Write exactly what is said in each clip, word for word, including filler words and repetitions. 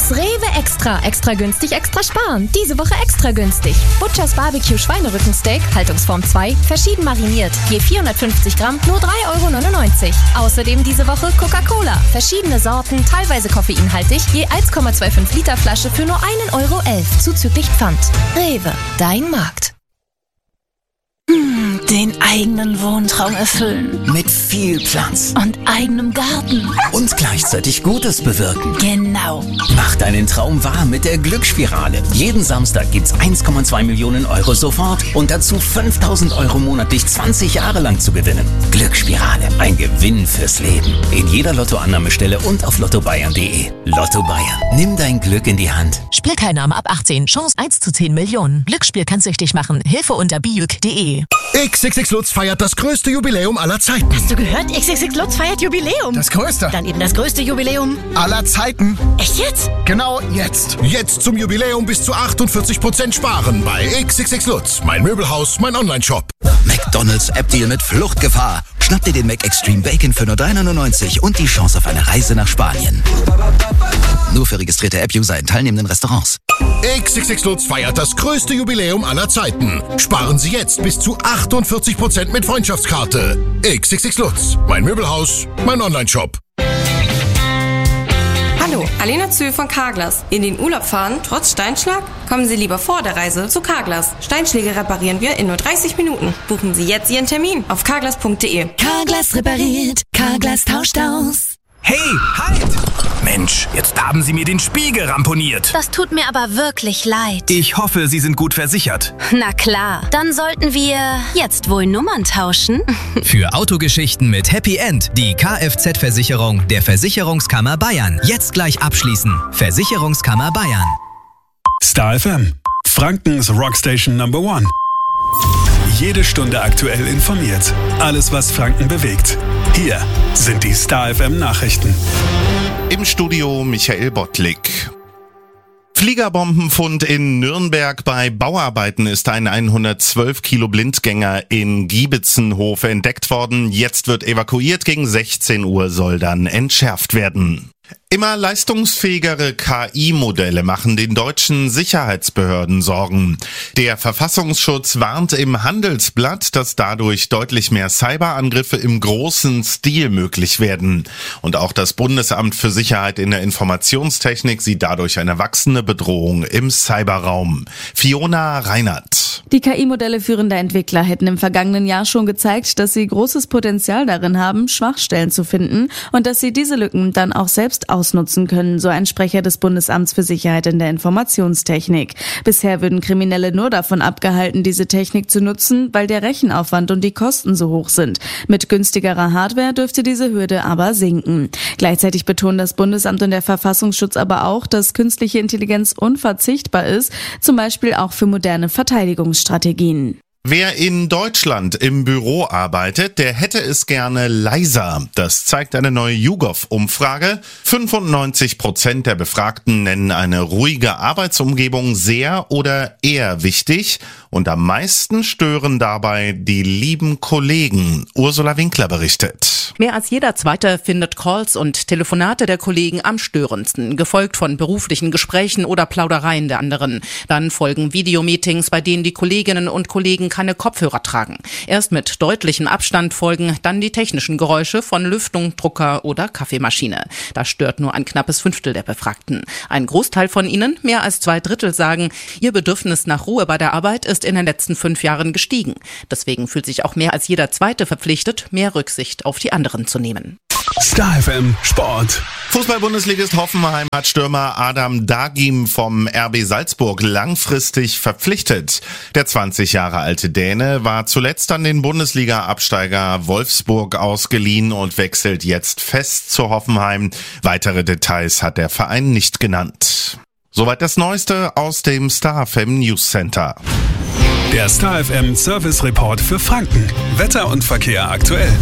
Das Rewe Extra. Extra günstig, extra sparen. Diese Woche extra günstig. Butchers Barbecue Schweinerückensteak, Haltungsform zwei, verschieden mariniert. Je vierhundertfünfzig Gramm, nur drei Euro neunundneunzig. Außerdem diese Woche Coca-Cola. Verschiedene Sorten, teilweise koffeinhaltig, je eins Komma fünfundzwanzig Liter Flasche für nur ein Euro elf, zuzüglich Pfand. Rewe, dein Markt. Den eigenen Wohntraum erfüllen. Mit viel Platz. Und eigenem Garten. Und gleichzeitig Gutes bewirken. Genau. Mach deinen Traum wahr mit der Glücksspirale. Jeden Samstag gibt's eins Komma zwei Millionen Euro sofort und dazu fünftausend Euro monatlich zwanzig Jahre lang zu gewinnen. Glücksspirale. Ein Gewinn fürs Leben. In jeder Lottoannahmestelle und auf lotto bayern punkt de. Lotto Bayern. Nimm dein Glück in die Hand. Spielteilnahme ab achtzehn. Chance eins zu zehn Millionen. Glücksspiel kann süchtig machen. Hilfe unter bijuk punkt de. X X X Lutz feiert das größte Jubiläum aller Zeiten. Hast du gehört? X X X Lutz feiert Jubiläum. Das größte. Dann eben das größte Jubiläum aller Zeiten. Echt jetzt? Genau jetzt. Jetzt zum Jubiläum bis zu achtundvierzig Prozent sparen bei X X X Lutz. Mein Möbelhaus, mein Online-Shop. McDonald's App-Deal mit Fluchtgefahr. Schnapp dir den Mac Extreme Bacon für nur drei neunundneunzig und die Chance auf eine Reise nach Spanien. Nur für registrierte App-User in teilnehmenden Restaurants. X X X Lutz feiert das größte Jubiläum aller Zeiten. Sparen Sie jetzt bis zu achtundvierzig Prozent mit Freundschaftskarte. X X X Lutz. Mein Möbelhaus, mein Online-Shop. Hallo, Alena Zühl von Carglass. In den Urlaub fahren, trotz Steinschlag? Kommen Sie lieber vor der Reise zu Carglass. Steinschläge reparieren wir in nur dreißig Minuten. Buchen Sie jetzt Ihren Termin auf carglass punkt de. Carglass repariert. Carglass tauscht aus. Hey, halt! Mensch, jetzt haben Sie mir den Spiegel ramponiert. Das tut mir aber wirklich leid. Ich hoffe, Sie sind gut versichert. Na klar, dann sollten wir jetzt wohl Nummern tauschen. Für Autogeschichten mit Happy End die Kfz-Versicherung der Versicherungskammer Bayern. Jetzt gleich abschließen. Versicherungskammer Bayern. Star F M, Frankens Rockstation Number One. Jede Stunde aktuell informiert. Alles, was Franken bewegt. Hier sind die Star F M Nachrichten. Im Studio Michael Bottlik. Fliegerbombenfund in Nürnberg. Bei Bauarbeiten ist ein hundertzwölf Kilo Blindgänger in Giebitzenhof entdeckt worden. Jetzt wird evakuiert. Gegen sechzehn Uhr soll dann entschärft werden. Immer leistungsfähigere K I-Modelle machen den deutschen Sicherheitsbehörden Sorgen. Der Verfassungsschutz warnt im Handelsblatt, dass dadurch deutlich mehr Cyberangriffe im großen Stil möglich werden. Und auch das Bundesamt für Sicherheit in der Informationstechnik sieht dadurch eine wachsende Bedrohung im Cyberraum. Fiona Reinert. Die K I-Modelle führender Entwickler hätten im vergangenen Jahr schon gezeigt, dass sie großes Potenzial darin haben, Schwachstellen zu finden und dass sie diese Lücken dann auch selbst ausnutzen können, so ein Sprecher des Bundesamts für Sicherheit in der Informationstechnik. Bisher würden Kriminelle nur davon abgehalten, diese Technik zu nutzen, weil der Rechenaufwand und die Kosten so hoch sind. Mit günstigerer Hardware dürfte diese Hürde aber sinken. Gleichzeitig betonen das Bundesamt und der Verfassungsschutz aber auch, dass künstliche Intelligenz unverzichtbar ist, zum Beispiel auch für moderne Verteidigungsstrategien. Wer in Deutschland im Büro arbeitet, der hätte es gerne leiser. Das zeigt eine neue YouGov-Umfrage. fünfundneunzig Prozent der Befragten nennen eine ruhige Arbeitsumgebung sehr oder eher wichtig. Und am meisten stören dabei die lieben Kollegen. Ursula Winkler berichtet. Mehr als jeder Zweite findet Calls und Telefonate der Kollegen am störendsten, gefolgt von beruflichen Gesprächen oder Plaudereien der anderen. Dann folgen Videomeetings, bei denen die Kolleginnen und Kollegen keine Kopfhörer tragen. Erst mit deutlichem Abstand folgen dann die technischen Geräusche von Lüftung, Drucker oder Kaffeemaschine. Das stört nur ein knappes Fünftel der Befragten. Ein Großteil von ihnen, mehr als zwei Drittel, sagen, ihr Bedürfnis nach Ruhe bei der Arbeit ist in den letzten fünf Jahren gestiegen. Deswegen fühlt sich auch mehr als jeder Zweite verpflichtet, mehr Rücksicht auf die anderen zu nehmen. Star F M Sport. Fußball-Bundesligist Hoffenheim hat Stürmer Adam Dagim vom R B Salzburg langfristig verpflichtet. Der zwanzig Jahre alte Däne war zuletzt an den Bundesliga-Absteiger Wolfsburg ausgeliehen und wechselt jetzt fest zu Hoffenheim. Weitere Details hat der Verein nicht genannt. Soweit das Neueste aus dem Star F M News Center. Der Star F M Service Report für Franken. Wetter und Verkehr aktuell.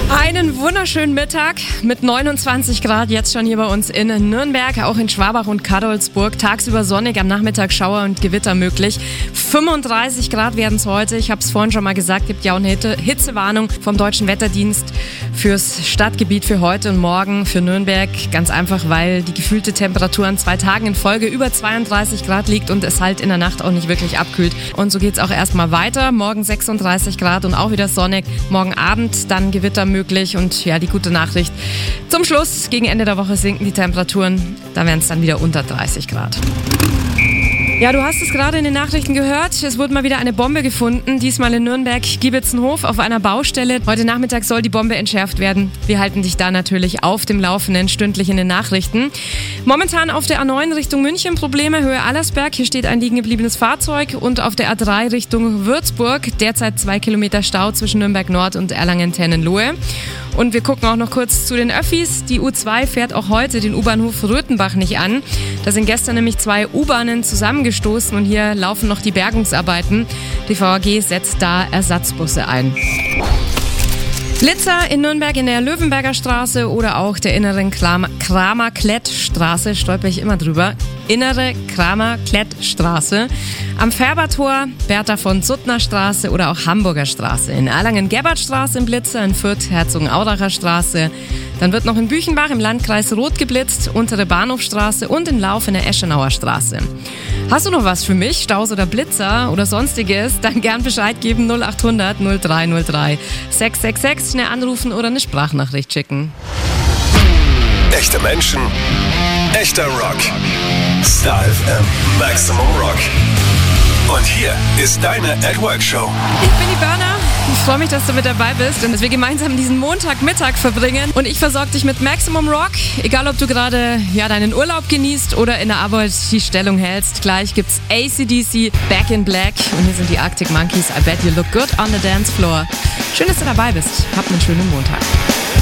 Einen wunderschönen Mittag mit neunundzwanzig Grad jetzt schon hier bei uns in Nürnberg, auch in Schwabach und Kadolsburg. Tagsüber sonnig, am Nachmittag Schauer und Gewitter möglich. fünfunddreißig Grad werden es heute. Ich habe es vorhin schon mal gesagt, gibt ja auch eine Hitze- Hitzewarnung vom Deutschen Wetterdienst fürs Stadtgebiet für heute und morgen für Nürnberg. Ganz einfach, weil die gefühlte Temperatur an zwei Tagen in Folge über zweiunddreißig Grad liegt und es halt in der Nacht auch nicht wirklich abkühlt. Und so geht es auch erstmal weiter. Morgen sechsunddreißig Grad und auch wieder sonnig. Morgen Abend dann Gewitter möglich. Und ja, die gute Nachricht. Zum Schluss, gegen Ende der Woche sinken die Temperaturen. Da werden es dann wieder unter dreißig Grad. Ja, du hast es gerade in den Nachrichten gehört. Es wurde mal wieder eine Bombe gefunden. Diesmal in Nürnberg-Giebitzenhof auf einer Baustelle. Heute Nachmittag soll die Bombe entschärft werden. Wir halten dich da natürlich auf dem Laufenden, stündlich in den Nachrichten. Momentan auf der A neun Richtung München Probleme, Höhe Allersberg. Hier steht ein liegen gebliebenes Fahrzeug. Und auf der A drei Richtung Würzburg derzeit zwei Kilometer Stau zwischen Nürnberg Nord und Erlangen-Tennenlohe. Und wir gucken auch noch kurz zu den Öffis. Die U zwei fährt auch heute den U-Bahnhof Röthenbach nicht an. Da sind gestern nämlich zwei U-Bahnen zusammengestoßen und hier laufen noch die Bergungsarbeiten. Die V A G setzt da Ersatzbusse ein. Blitzer in Nürnberg in der Löwenberger Straße oder auch der inneren Kramer-Klett-Straße, stolper ich immer drüber. Innere Kramer-Klett-Straße. Am Färbertor, Bertha von Suttner Straße oder auch Hamburger Straße. In Erlangen-Gerbert-Straße im Blitzer, in Fürth Herzogenauracher Straße. Dann wird noch in Büchenbach im Landkreis Roth geblitzt, untere Bahnhofstraße und in Lauf in der Eschenauer Straße. Hast du noch was für mich, Staus oder Blitzer oder sonstiges? Dann gern Bescheid geben null acht hundert null drei null drei sechs sechs sechs, schnell anrufen oder eine Sprachnachricht schicken. Echte Menschen, echter Rock. Star F M Maximum Rock. Und hier ist deine At Work Show. Ich bin die Berner. Ich freue mich, dass du mit dabei bist und dass wir gemeinsam diesen Montagmittag verbringen. Und ich versorge dich mit Maximum Rock. Egal, ob du gerade ja, deinen Urlaub genießt oder in der Arbeit die Stellung hältst. Gleich gibt's A C D C, Back in Black. Und hier sind die Arctic Monkeys. I bet you look good on the dance floor. Schön, dass du dabei bist. Habt einen schönen Montag.